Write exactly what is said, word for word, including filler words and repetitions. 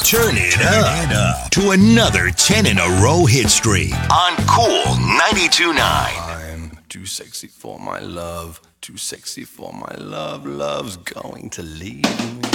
Turn it up to another ten in a row hit streak on Cool ninety-two point nine. I'm too sexy for my love, too sexy for my love. Love's going to leave me.